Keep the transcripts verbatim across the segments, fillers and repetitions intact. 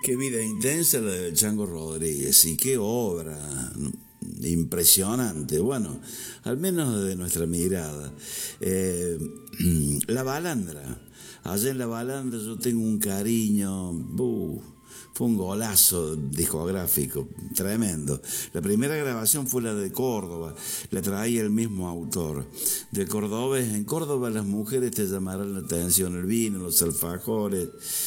Qué vida intensa la de Chango Rodríguez y qué obra impresionante, bueno, al menos desde nuestra mirada. Eh, la Balandra, allá en La Balandra yo tengo un cariño, uh, fue un golazo discográfico, tremendo. La primera grabación fue la de Córdoba, la traía el mismo autor. De cordobés, en Córdoba las mujeres te llamarán la atención, el vino, los alfajores.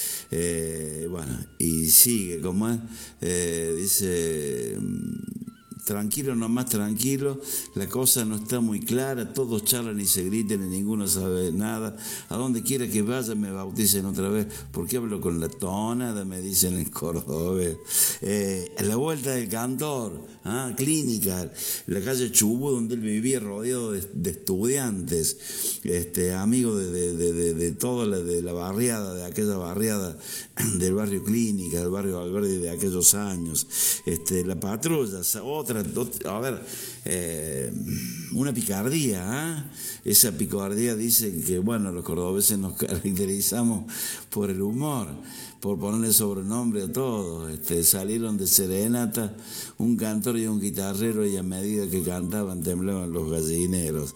Eh, bueno, y sigue, como es, eh, dice, tranquilo nomás, tranquilo, la cosa no está muy clara, todos charlan y se griten y ninguno sabe nada, a donde quiera que vaya me bauticen otra vez, porque hablo con la tonada, me dicen en Córdoba. Eh, la vuelta del cantor, ah, Clínica, la calle Chubut, donde él vivía rodeado de, de estudiantes, este, amigo de, de, de, de, de toda la, de la barriada, de aquella barriada del barrio Clínica, del barrio Alberdi de aquellos años, este, la patrulla, otra, otra a ver, eh, una picardía, ¿eh? Esa picardía dice que, bueno, los cordobeses nos caracterizamos por el humor, por ponerle sobrenombre a todos. Este, salieron de serenata un cantor y un guitarrero y a medida que cantaban temblaban los gallineros.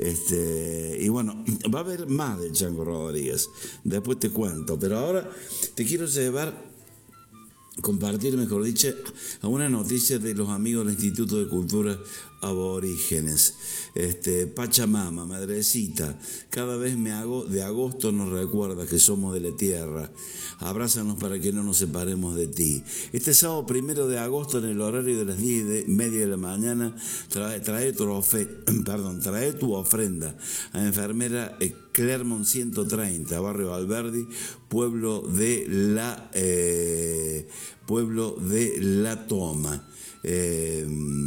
Este, y bueno, va a haber más de Chango Rodríguez, después te cuento, pero ahora te quiero llevar, compartir, mejor dicho, a una noticia de los amigos del Instituto de Cultura Aborígenes. Este, Pachamama, madrecita, cada vez me hago de agosto nos recuerda que somos de la tierra. Abrázanos para que no nos separemos de ti. Este sábado primero de agosto, en el horario de las diez y media de la mañana, trae, trae, tu, ofe, perdón, trae tu ofrenda a enfermera eh, Clermont ciento treinta, barrio Alberdi, pueblo de la eh, pueblo de La Toma. Eh,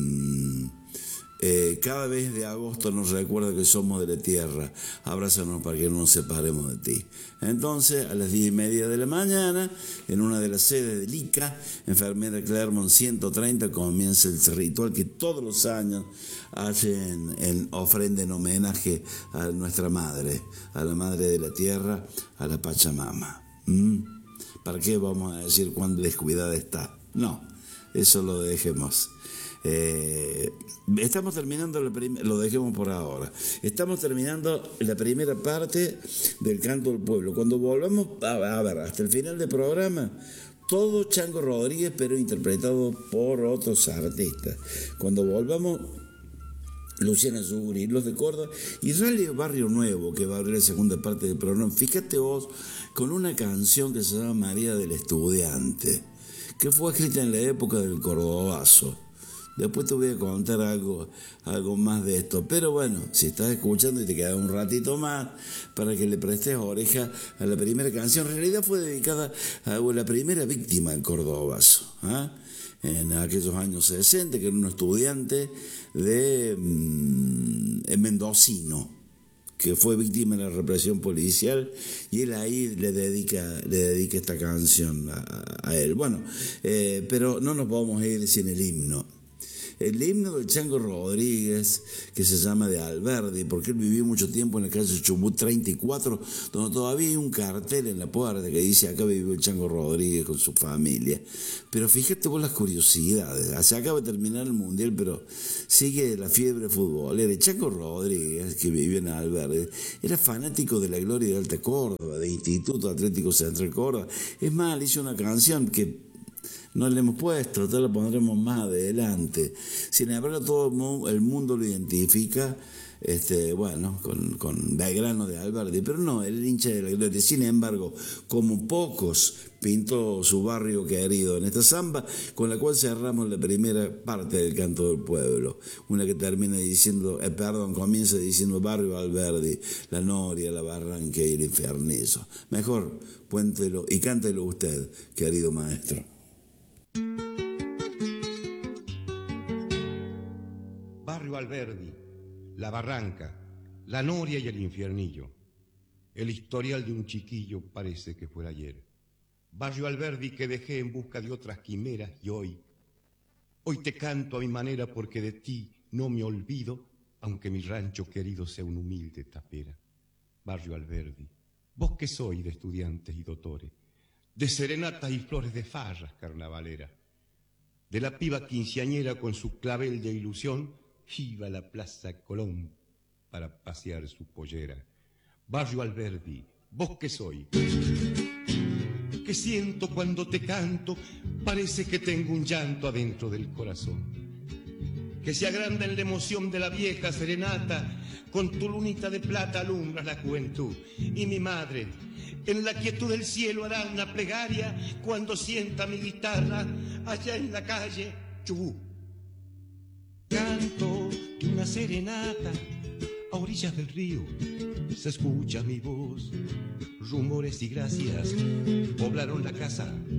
eh, cada vez de agosto nos recuerda que somos de la tierra. Abrázanos para que no nos separemos de ti. Entonces, a las diez y media de la mañana, en una de las sedes del I C A, enfermera Clermont ciento treinta, comienza el ritual que todos los años hacen en ofrenda en homenaje a nuestra madre, a la madre de la tierra, a la Pachamama. ¿Mm? ¿Para qué vamos a decir cuán descuidada está? No, eso lo dejemos. Eh, estamos terminando la prim- lo dejemos por ahora. Estamos terminando la primera parte del Canto del Pueblo. Cuando volvamos a, a ver, hasta el final del programa, todo Chango Rodríguez, pero interpretado por otros artistas. Cuando volvamos, Luciana Zuguri, los de Córdoba, y Radio Barrio Nuevo, que va a abrir la segunda parte del programa. Fíjate vos, con una canción que se llama María del Estudiante, que fue escrita en la época del Cordobazo. Después te voy a contar algo, algo más de esto. Pero bueno, si estás escuchando y te queda un ratito más para que le prestes oreja a la primera canción. En realidad fue dedicada a la primera víctima del Cordobazo, ¿eh? En aquellos años sesenta, que era un estudiante de mmm, mendocino, que fue víctima de la represión policial, y él ahí le dedica, le dedica esta canción a, a él. Bueno, eh, pero no nos podemos ir sin el himno. El himno del Chango Rodríguez, que se llama de Alberdi, porque él vivió mucho tiempo en la calle Chubut treinta y cuatro, donde todavía hay un cartel en la puerta que dice: acá vivió el Chango Rodríguez con su familia. Pero fíjate vos las curiosidades. Se acaba de terminar el Mundial, pero sigue la fiebre futbolera. El Chango Rodríguez, que vivió en Alberdi, era fanático de la Gloria de Alta Córdoba, de Instituto Atlético Central Córdoba. Es más, le hizo una canción que no le hemos puesto, ya la pondremos más adelante. Sin embargo, todo el mundo lo identifica, este, bueno, con, con Belgrano de Alberdi, pero no, el hincha de la Gloria. Sin embargo, como pocos, pintó su barrio querido en esta samba, con la cual cerramos la primera parte del Canto del Pueblo, una que termina diciendo, eh, perdón, comienza diciendo barrio Alberdi, la Noria, la Barranca y el Infernizo. Mejor, cuéntelo y cántelo usted, querido maestro. Barrio Alberdi, la Barranca, la Noria y el Infiernillo. El historial de un chiquillo parece que fuera ayer. Barrio Alberdi que dejé en busca de otras quimeras y hoy, hoy te canto a mi manera porque de ti no me olvido, aunque mi rancho querido sea una humilde tapera. Barrio Alberdi, vos que sois de estudiantes y doctores, de serenatas y flores de farras carnavaleras, de la piba quinceañera con su clavel de ilusión, iba a la Plaza Colón para pasear su pollera. Barrio Alberdi, vos que soy, que siento cuando te canto, parece que tengo un llanto adentro del corazón, que se agranda en la emoción de la vieja serenata, con tu lunita de plata alumbras la juventud. Y mi madre, en la quietud del cielo, hará una plegaria cuando sienta mi guitarra allá en la calle Chubú. Canto de una serenata a orillas del río, se escucha mi voz, rumores y gracias poblaron la casa